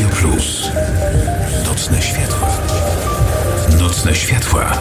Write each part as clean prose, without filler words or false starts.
Radio Plus. Nocne światła. Nocne światła.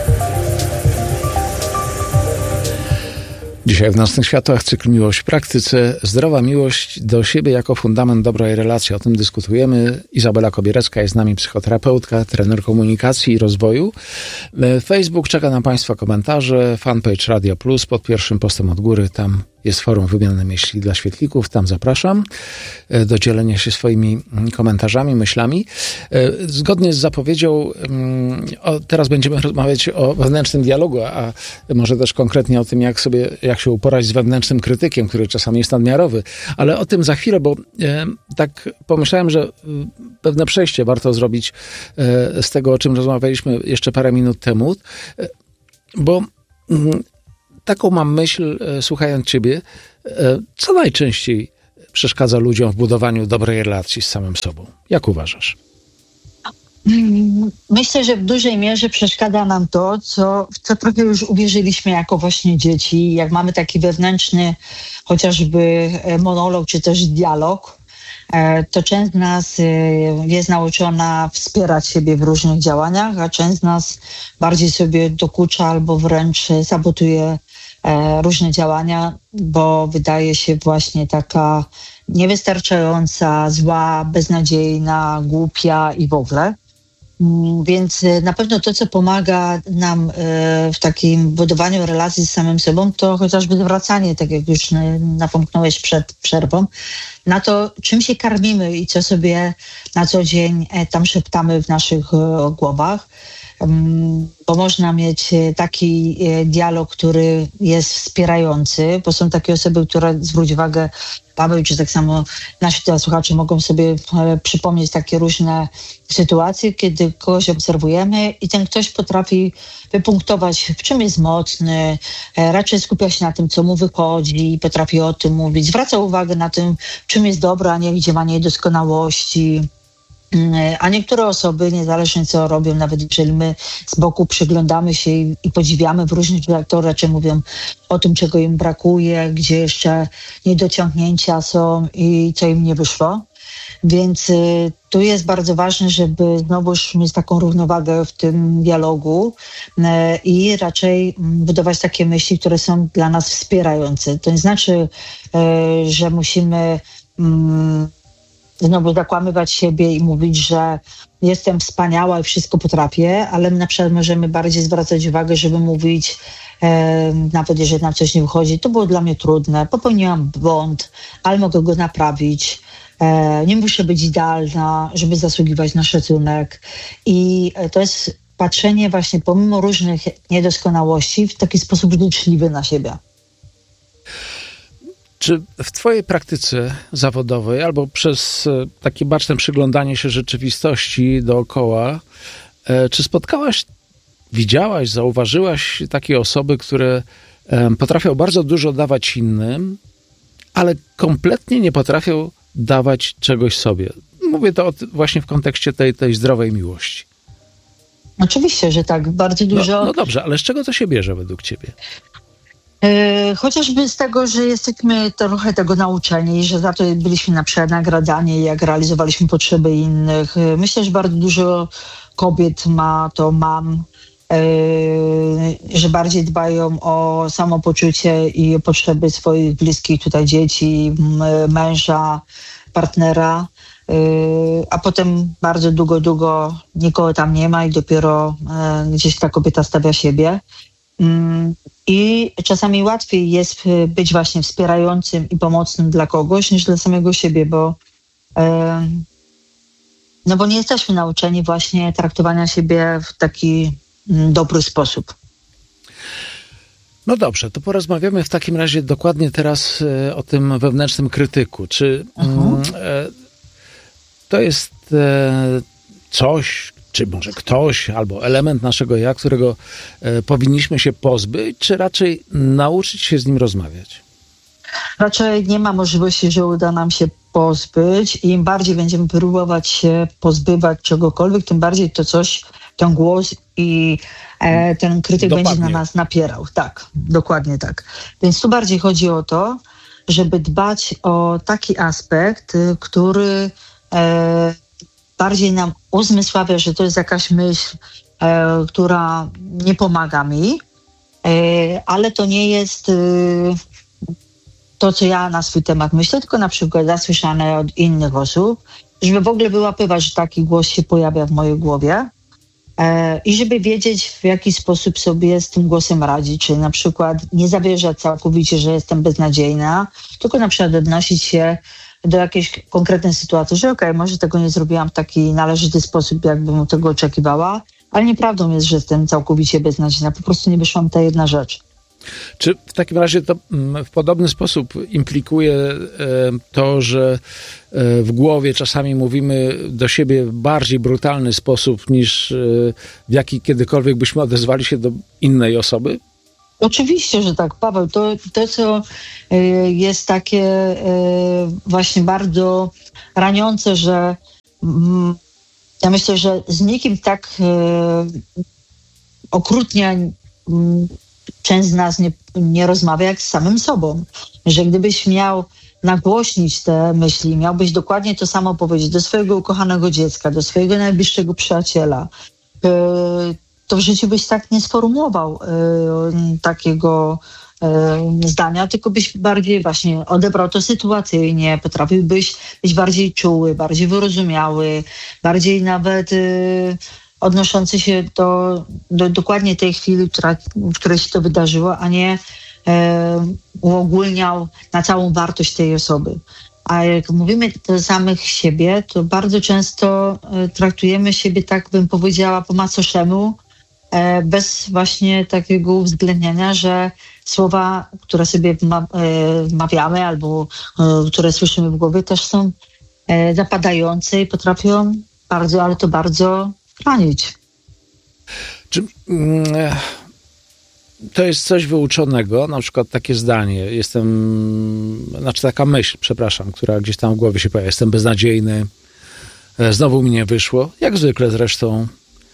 Dzisiaj w Nocnych Światłach cykl Miłość w praktyce. Zdrowa miłość do siebie jako fundament dobrej relacji. O tym dyskutujemy. Izabela Kobierecka jest z nami, psychoterapeutka, trener komunikacji i rozwoju. Facebook czeka na Państwa komentarze. Fanpage Radio Plus pod pierwszym postem od góry. Tam jest forum wymiany myśli dla świetlików. Tam zapraszam do dzielenia się swoimi komentarzami, myślami. Zgodnie z zapowiedzią teraz będziemy rozmawiać o wewnętrznym dialogu, a może też konkretnie o tym, jak się uporać z wewnętrznym krytykiem, który czasami jest nadmiarowy. Ale o tym za chwilę, bo tak pomyślałem, że pewne przejście warto zrobić z tego, o czym rozmawialiśmy jeszcze parę minut temu, bo taką mam myśl, słuchając ciebie, co najczęściej przeszkadza ludziom w budowaniu dobrej relacji z samym sobą? Jak uważasz? Myślę, że w dużej mierze przeszkadza nam to, co trochę już uwierzyliśmy jako właśnie dzieci. Jak mamy taki wewnętrzny chociażby monolog, czy też dialog, to część z nas jest nauczona wspierać siebie w różnych działaniach, a część z nas bardziej sobie dokucza albo wręcz sabotuje różne działania, bo wydaje się właśnie taka niewystarczająca, zła, beznadziejna, głupia i w ogóle. Więc na pewno to, co pomaga nam w takim budowaniu relacji z samym sobą, to chociażby zwracanie, tak jak już napomknąłeś przed przerwą, na to, czym się karmimy i co sobie na co dzień tam szeptamy w naszych głowach. Bo można mieć taki dialog, który jest wspierający, bo są takie osoby, które, zwróć uwagę, Paweł, czy tak samo nasi słuchacze mogą sobie przypomnieć takie różne sytuacje, kiedy kogoś obserwujemy i ten ktoś potrafi wypunktować, w czym jest mocny, raczej skupia się na tym, co mu wychodzi, potrafi o tym mówić, zwraca uwagę na tym, w czym jest dobra, a nie gdzie ma niedoskonałości. A niektóre osoby, niezależnie co robią, nawet jeżeli my z boku przyglądamy się i podziwiamy w różnych rzeczach, to raczej mówią o tym, czego im brakuje, gdzie jeszcze niedociągnięcia są i co im nie wyszło. Więc tu jest bardzo ważne, żeby znowuż mieć taką równowagę w tym dialogu i raczej budować takie myśli, które są dla nas wspierające. To nie znaczy, że musimy znowu zakłamywać siebie i mówić, że jestem wspaniała i wszystko potrafię, ale my na przykład możemy bardziej zwracać uwagę, żeby mówić, nawet jeżeli nam coś nie wychodzi, to było dla mnie trudne, popełniłam błąd, ale mogę go naprawić. Nie muszę być idealna, żeby zasługiwać na szacunek. I to jest patrzenie właśnie pomimo różnych niedoskonałości w taki sposób życzliwy na siebie. Czy w twojej praktyce zawodowej albo przez takie baczne przyglądanie się rzeczywistości dookoła, czy spotkałaś, widziałaś, zauważyłaś takie osoby, które potrafią bardzo dużo dawać innym, ale kompletnie nie potrafią dawać czegoś sobie? Mówię to właśnie w kontekście tej zdrowej miłości. Oczywiście, że tak. Bardzo dużo... No dobrze, ale z czego to się bierze według ciebie? Chociażby z tego, że jesteśmy trochę tego nauczeni, że za to byliśmy na przykład nagradzani, jak realizowaliśmy potrzeby innych. Myślę, że bardzo dużo kobiet mam, że bardziej dbają o samopoczucie i o potrzeby swoich bliskich tutaj dzieci, męża, partnera, a potem bardzo długo nikogo tam nie ma i dopiero gdzieś ta kobieta stawia siebie. I czasami łatwiej jest być właśnie wspierającym i pomocnym dla kogoś niż dla samego siebie, bo nie jesteśmy nauczeni właśnie traktowania siebie w taki dobry sposób. No dobrze, to porozmawiamy w takim razie dokładnie teraz o tym wewnętrznym krytyku. Czy to jest coś, czy może ktoś, albo element naszego ja, którego powinniśmy się pozbyć, czy raczej nauczyć się z nim rozmawiać? Raczej nie ma możliwości, że uda nam się pozbyć i im bardziej będziemy próbować się pozbywać czegokolwiek, tym bardziej to coś, ten głos i ten krytyk będzie na nas napierał. Tak, dokładnie tak. Więc tu bardziej chodzi o to, żeby dbać o taki aspekt, który bardziej nam uzmysławia, że to jest jakaś myśl, która nie pomaga mi, ale to nie jest to, co ja na swój temat myślę, tylko na przykład zasłyszane od innych osób, żeby w ogóle wyłapywać, że taki głos się pojawia w mojej głowie i żeby wiedzieć, w jaki sposób sobie z tym głosem radzić, czyli na przykład nie zawierzać całkowicie, że jestem beznadziejna, tylko na przykład odnosić się do jakiejś konkretnej sytuacji, że może tego nie zrobiłam w taki należyty sposób, jakbym tego oczekiwała, ale nieprawdą jest, że jestem całkowicie beznadziejna, po prostu nie wyszła mi ta jedna rzecz. Czy w takim razie to w podobny sposób implikuje to, że w głowie czasami mówimy do siebie w bardziej brutalny sposób niż w jaki kiedykolwiek byśmy odezwali się do innej osoby? Oczywiście, że tak, Paweł. To co jest takie właśnie bardzo raniące, że ja myślę, że z nikim tak okrutnie część z nas nie rozmawia jak z samym sobą. Że gdybyś miał nagłośnić te myśli, miałbyś dokładnie to samo powiedzieć do swojego ukochanego dziecka, do swojego najbliższego przyjaciela, to w życiu byś tak nie sformułował takiego zdania, tylko byś bardziej właśnie odebrał to sytuacyjnie, potrafiłbyś być bardziej czuły, bardziej wyrozumiały, bardziej nawet odnoszący się do dokładnie tej chwili, w której się to wydarzyło, a nie uogólniał na całą wartość tej osoby. A jak mówimy do samych siebie, to bardzo często traktujemy siebie, tak bym powiedziała, po macoszemu, bez właśnie takiego uwzględniania, że słowa, które sobie wmawiamy albo które słyszymy w głowie, też są zapadające i potrafią bardzo, ale to bardzo ranić. Czy to jest coś wyuczonego, na przykład takie zdanie, taka myśl, która gdzieś tam w głowie się pojawia, jestem beznadziejny, znowu mi nie wyszło, jak zwykle zresztą,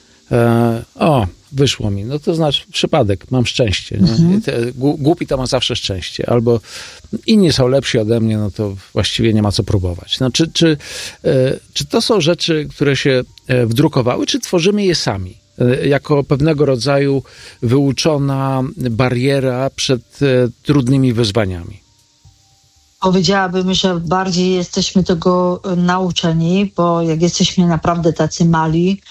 wyszło mi, no to znaczy przypadek, mam szczęście. Nie? Głupi to ma zawsze szczęście, albo inni są lepsi ode mnie, no to właściwie nie ma co próbować. No, czy to są rzeczy, które się wdrukowały, czy tworzymy je sami? Jako pewnego rodzaju wyuczona bariera przed trudnymi wyzwaniami. Powiedziałabym, że bardziej jesteśmy tego nauczeni, bo jak jesteśmy naprawdę tacy mali,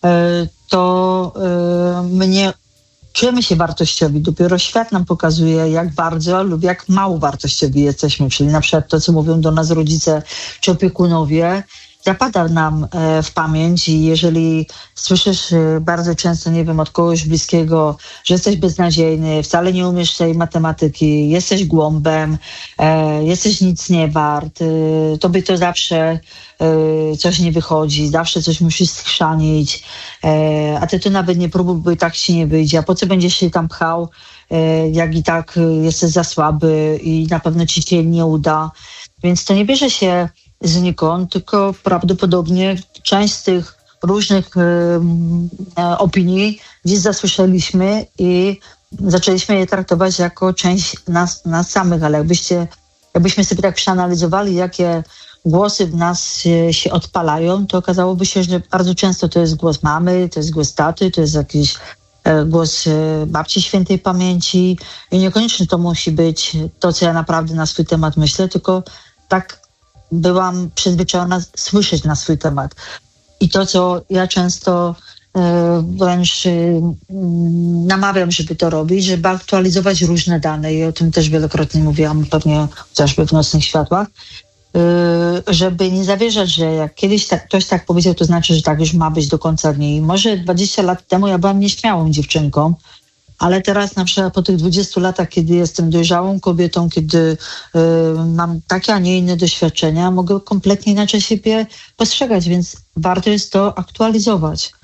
to my nie czujemy się wartościowi. Dopiero świat nam pokazuje, jak bardzo lub jak mało wartościowi jesteśmy. Czyli na przykład to, co mówią do nas rodzice czy opiekunowie, zapada nam w pamięć i jeżeli słyszysz bardzo często, nie wiem, od kogoś bliskiego, że jesteś beznadziejny, wcale nie umiesz tej matematyki, jesteś głąbem, jesteś nic nie wart, tobie to zawsze coś nie wychodzi, zawsze coś musisz schrzanić, a ty to nawet nie próbuj, bo i tak ci nie wyjdzie, a po co będziesz się tam pchał, jak i tak jesteś za słaby i na pewno ci się nie uda. Więc to nie bierze się znikąd, tylko prawdopodobnie część z tych różnych opinii gdzieś zasłyszeliśmy i zaczęliśmy je traktować jako część nas samych, ale jakbyśmy sobie tak przeanalizowali, jakie głosy w nas się odpalają, to okazałoby się, że bardzo często to jest głos mamy, to jest głos taty, to jest jakiś głos babci świętej pamięci i niekoniecznie to musi być to, co ja naprawdę na swój temat myślę, tylko tak byłam przyzwyczajona słyszeć na swój temat. I to, co ja często wręcz namawiam, żeby to robić, żeby aktualizować różne dane i o tym też wielokrotnie mówiłam, pewnie chociażby w Nocnych Światłach, żeby nie zawierzać, że jak kiedyś ktoś tak powiedział, to znaczy, że tak już ma być do końca dni. Może 20 lat temu ja byłam nieśmiałą dziewczynką, ale teraz na przykład po tych 20 latach, kiedy jestem dojrzałą kobietą, kiedy mam takie, a nie inne doświadczenia, mogę kompletnie inaczej siebie postrzegać, więc warto jest to aktualizować.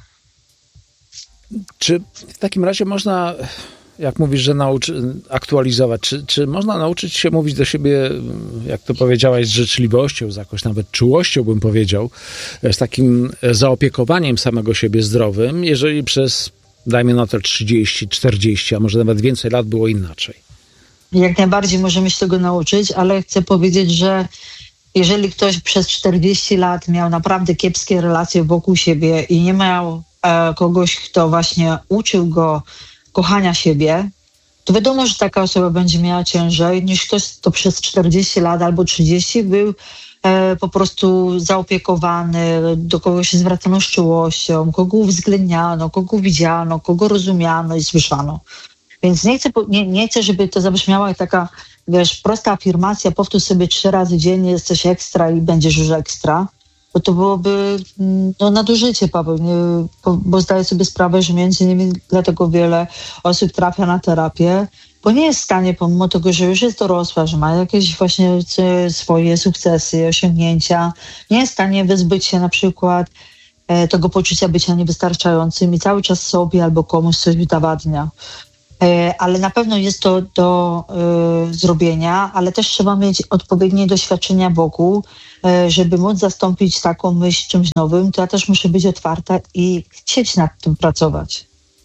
Czy w takim razie można, jak mówisz, że aktualizować, czy można nauczyć się mówić do siebie, jak to powiedziałaś, z życzliwością, z jakąś nawet czułością, bym powiedział, z takim zaopiekowaniem samego siebie zdrowym, jeżeli przez, dajmy na to 30, 40, a może nawet więcej lat było inaczej? Jak najbardziej możemy się tego nauczyć, ale chcę powiedzieć, że jeżeli ktoś przez 40 lat miał naprawdę kiepskie relacje wokół siebie i nie miał kogoś, kto właśnie uczył go kochania siebie, to wiadomo, że taka osoba będzie miała ciężej niż ktoś, kto przez 40 lat albo 30 był po prostu zaopiekowany, do kogo się zwracano z czułością, kogo uwzględniano, kogo widziano, kogo rozumiano i słyszano. Więc nie chcę, żeby to zabrzmiała jak taka, prosta afirmacja, powtórz sobie 3 razy dziennie, jesteś ekstra i będziesz już ekstra, bo to byłoby nadużycie, Paweł, bo zdaję sobie sprawę, że między innymi dlatego wiele osób trafia na terapię, bo nie jest w stanie, pomimo tego, że już jest dorosła, że ma jakieś właśnie swoje sukcesy, osiągnięcia, nie jest w stanie wyzbyć się na przykład tego poczucia bycia niewystarczającym i cały czas sobie albo komuś coś udowadnia. Ale na pewno jest to do zrobienia, ale też trzeba mieć odpowiednie doświadczenia wokół, żeby móc zastąpić taką myśl czymś nowym, to ja też muszę być otwarta i chcieć nad tym pracować.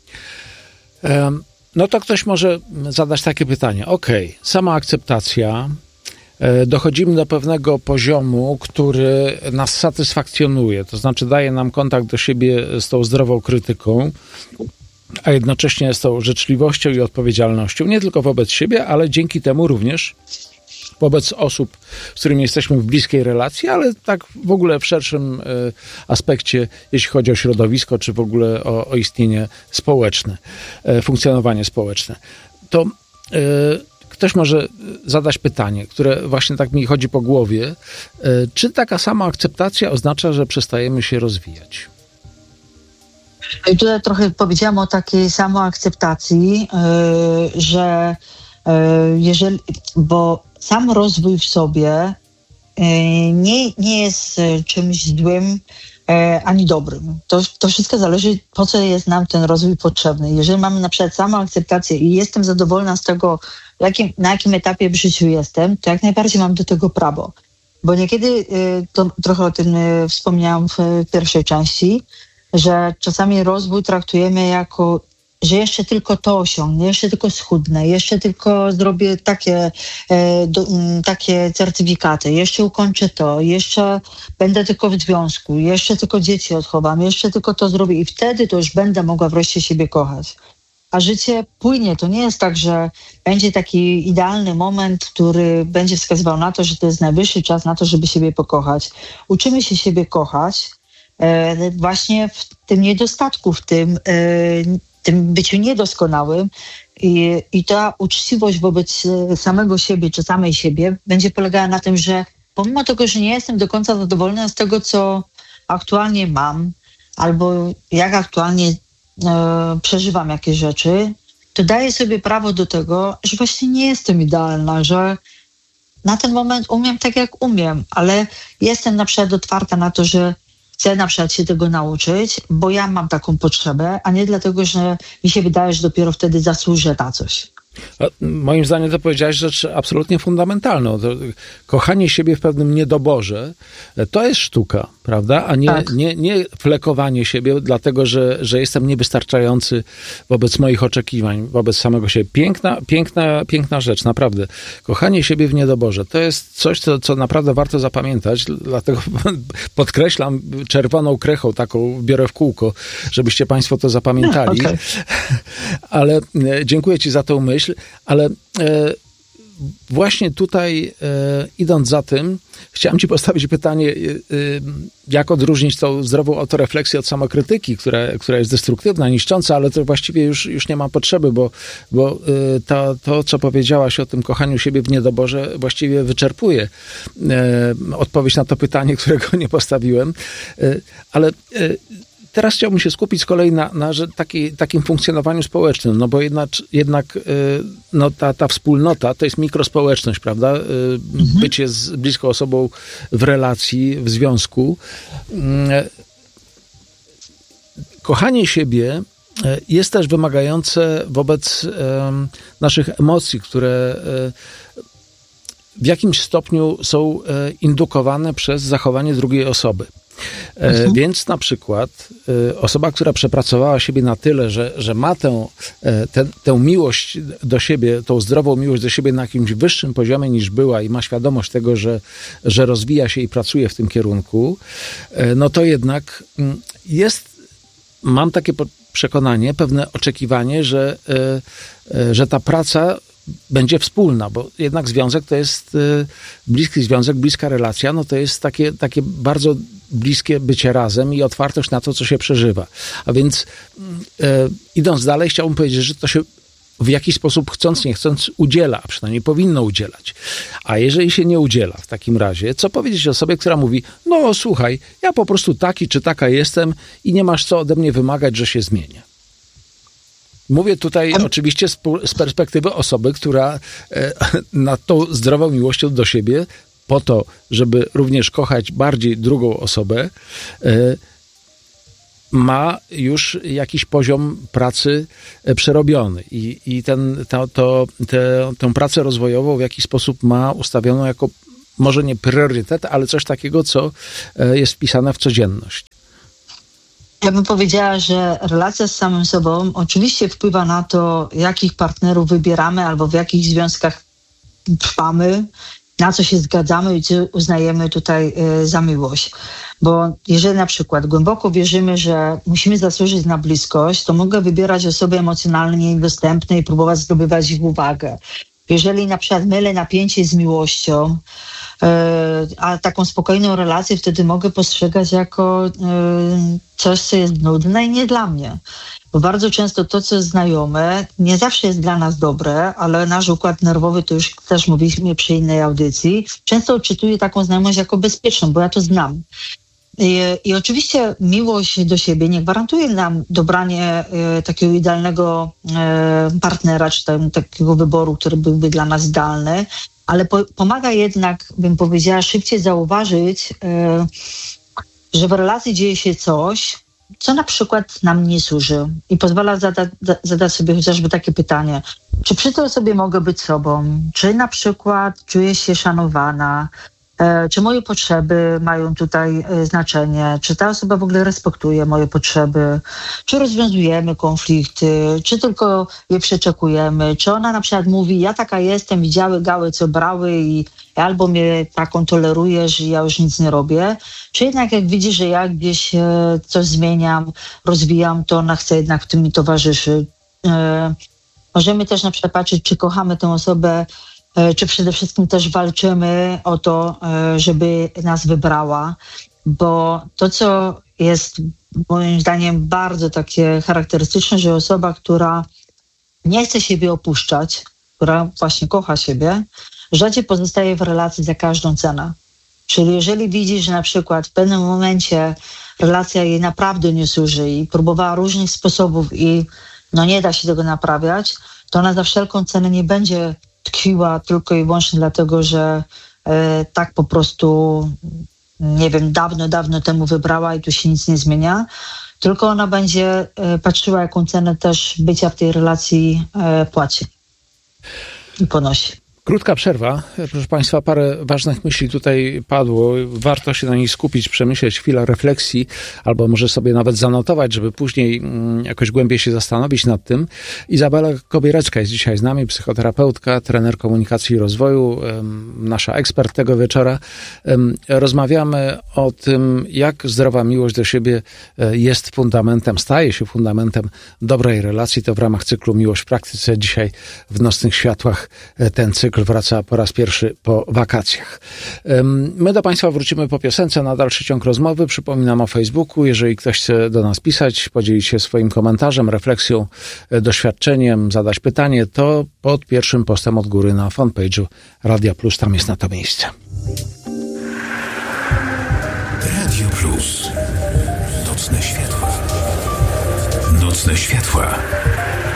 No to ktoś może zadać takie pytanie. Sama akceptacja, dochodzimy do pewnego poziomu, który nas satysfakcjonuje, to znaczy daje nam kontakt do siebie z tą zdrową krytyką, a jednocześnie z tą życzliwością i odpowiedzialnością, nie tylko wobec siebie, ale dzięki temu również wobec osób, z którymi jesteśmy w bliskiej relacji, ale tak w ogóle w szerszym aspekcie, jeśli chodzi o środowisko, czy w ogóle o istnienie społeczne, funkcjonowanie społeczne. To ktoś może zadać pytanie, które właśnie tak mi chodzi po głowie. Czy taka sama akceptacja oznacza, że przestajemy się rozwijać? I tutaj trochę powiedziałam o takiej samoakceptacji, że bo sam rozwój w sobie nie jest czymś złym ani dobrym. To wszystko zależy, po co jest nam ten rozwój potrzebny. Jeżeli mamy na przykład samoakceptację i jestem zadowolona z tego, na jakim etapie w życiu jestem, to jak najbardziej mam do tego prawo. Bo niekiedy, to trochę o tym wspomniałam w pierwszej części, że czasami rozwój traktujemy jako, że jeszcze tylko to osiągnę, jeszcze tylko schudnę, jeszcze tylko zrobię takie certyfikaty, jeszcze ukończę to, jeszcze będę tylko w związku, jeszcze tylko dzieci odchowam, jeszcze tylko to zrobię i wtedy to już będę mogła wreszcie siebie kochać. A życie płynie. To nie jest tak, że będzie taki idealny moment, który będzie wskazywał na to, że to jest najwyższy czas na to, żeby siebie pokochać. Uczymy się siebie kochać właśnie w tym niedostatku, w tym byciu niedoskonałym i ta uczciwość wobec samego siebie czy samej siebie będzie polegała na tym, że pomimo tego, że nie jestem do końca zadowolona z tego, co aktualnie mam albo jak aktualnie przeżywam jakieś rzeczy, to daję sobie prawo do tego, że właśnie nie jestem idealna, że na ten moment umiem tak, jak umiem, ale jestem na przykład otwarta na to, że chcę na przykład się tego nauczyć, bo ja mam taką potrzebę, a nie dlatego, że mi się wydaje, że dopiero wtedy zasłużę na coś. Moim zdaniem to powiedziałeś rzecz absolutnie fundamentalną. Kochanie siebie w pewnym niedoborze to jest sztuka, prawda? A nie flekowanie siebie, dlatego że jestem niewystarczający wobec moich oczekiwań, wobec samego siebie. Piękna rzecz, naprawdę. Kochanie siebie w niedoborze to jest coś, co naprawdę warto zapamiętać, dlatego podkreślam czerwoną krechą, taką biorę w kółko, żebyście państwo to zapamiętali. Okay. Ale dziękuję ci za tą myśl. Ale właśnie tutaj, idąc za tym, chciałem ci postawić pytanie, jak odróżnić tą zdrową autorefleksję od samokrytyki, która jest destruktywna, niszcząca, ale to właściwie już nie ma potrzeby, bo to, co powiedziałaś o tym kochaniu siebie w niedoborze, właściwie wyczerpuje odpowiedź na to pytanie, którego nie postawiłem. Ale teraz chciałbym się skupić z kolei na takim funkcjonowaniu społecznym, no bo jednak no ta wspólnota to jest mikrospołeczność, prawda? Bycie z bliską osobą w relacji, w związku. Kochanie siebie jest też wymagające wobec naszych emocji, które w jakimś stopniu są indukowane przez zachowanie drugiej osoby. Więc na przykład osoba, która przepracowała siebie na tyle, że ma tę miłość do siebie, tą zdrową miłość do siebie na jakimś wyższym poziomie niż była i ma świadomość tego, że rozwija się i pracuje w tym kierunku, no to jednak mam takie przekonanie, pewne oczekiwanie, że ta praca będzie wspólna, bo jednak związek to jest bliski związek, bliska relacja, no to jest takie bardzo bliskie bycie razem i otwartość na to, co się przeżywa. A więc idąc dalej, chciałbym powiedzieć, że to się w jakiś sposób chcąc, nie chcąc udziela, a przynajmniej powinno udzielać. A jeżeli się nie udziela w takim razie, co powiedzieć osobie, która mówi, no słuchaj, ja po prostu taki czy taka jestem i nie masz co ode mnie wymagać, że się zmienię. Mówię tutaj oczywiście z perspektywy osoby, która nad tą zdrową miłością do siebie, po to, żeby również kochać bardziej drugą osobę, ma już jakiś poziom pracy przerobiony i tę pracę rozwojową w jakiś sposób ma ustawioną jako może nie priorytet, ale coś takiego, co jest wpisane w codzienność. Ja bym powiedziała, że relacja z samym sobą oczywiście wpływa na to, jakich partnerów wybieramy albo w jakich związkach trwamy, na co się zgadzamy i co uznajemy tutaj za miłość. Bo jeżeli na przykład głęboko wierzymy, że musimy zasłużyć na bliskość, to mogę wybierać osoby emocjonalnie dostępne i próbować zdobywać ich uwagę. Jeżeli na przykład mylę napięcie z miłością, a taką spokojną relację wtedy mogę postrzegać jako coś, co jest nudne i nie dla mnie. Bo bardzo często to, co jest znajome, nie zawsze jest dla nas dobre, ale nasz układ nerwowy, to już też mówiliśmy przy innej audycji, często odczytuje taką znajomość jako bezpieczną, bo ja to znam. I oczywiście miłość do siebie nie gwarantuje nam dobranie takiego idealnego partnera, czy takiego wyboru, który byłby dla nas idealny, ale pomaga jednak, bym powiedziała, szybciej zauważyć, że w relacji dzieje się coś, co na przykład nam nie służy i pozwala zadać sobie chociażby takie pytanie, czy przy tej osobie mogę być sobą, czy na przykład czuję się szanowana, czy moje potrzeby mają tutaj znaczenie, czy ta osoba w ogóle respektuje moje potrzeby, czy rozwiązujemy konflikty, czy tylko je przeczekujemy, czy ona na przykład mówi, ja taka jestem, widziały gały, co brały i albo mnie taką tolerujesz i ja już nic nie robię, czy jednak jak widzi, że ja gdzieś coś zmieniam, rozwijam, to ona chce jednak w tym mi towarzyszy. Możemy też na przykład patrzeć, czy kochamy tę osobę, czy przede wszystkim też walczymy o to, żeby nas wybrała, bo to, co jest moim zdaniem bardzo takie charakterystyczne, że osoba, która nie chce siebie opuszczać, która właśnie kocha siebie, rzadziej pozostaje w relacji za każdą cenę. Czyli jeżeli widzi, że na przykład w pewnym momencie relacja jej naprawdę nie służy i próbowała różnych sposobów i nie da się tego naprawiać, to ona za wszelką cenę nie będzie tkwiła tylko i wyłącznie dlatego, że tak po prostu, nie wiem, dawno temu wybrała i tu się nic nie zmienia, tylko ona będzie patrzyła, jaką cenę też bycia w tej relacji płaci i ponosi. Krótka przerwa. Proszę Państwa, parę ważnych myśli tutaj padło. Warto się na nich skupić, przemyśleć, chwilę refleksji, albo może sobie nawet zanotować, żeby później jakoś głębiej się zastanowić nad tym. Izabela Kobierecka jest dzisiaj z nami, psychoterapeutka, trener komunikacji i rozwoju, nasza ekspert tego wieczora. Rozmawiamy o tym, jak zdrowa miłość do siebie jest fundamentem, staje się fundamentem dobrej relacji. To w ramach cyklu Miłość w praktyce. Dzisiaj w Nocnych Światłach ten cykl wraca po raz pierwszy po wakacjach. My do Państwa wrócimy po piosence na dalszy ciąg rozmowy. Przypominam o Facebooku. Jeżeli ktoś chce do nas pisać, podzielić się swoim komentarzem, refleksją, doświadczeniem, zadać pytanie, to pod pierwszym postem od góry na fanpage'u Radia Plus. Tam jest na to miejsce. Radio Plus. Nocne światła. Nocne światła.